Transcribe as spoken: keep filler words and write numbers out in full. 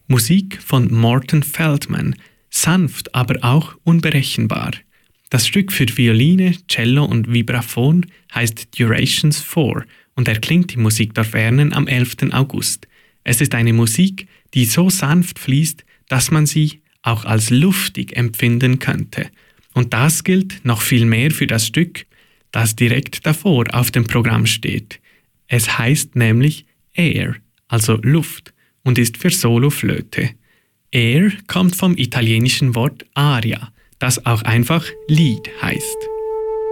Musik von Morton Feldman, sanft, aber auch unberechenbar. Das Stück für Violine, Cello und Vibraphon heißt Durations vier und erklingt im Musikdorf Ernen am elften August. Es ist eine Musik, die so sanft fließt, dass man sie auch als luftig empfinden könnte. Und das gilt noch viel mehr für das Stück, das direkt davor auf dem Programm steht. Es heißt nämlich Air, also Luft, und ist für Soloflöte. Air kommt vom italienischen Wort aria, das auch einfach Lied heißt.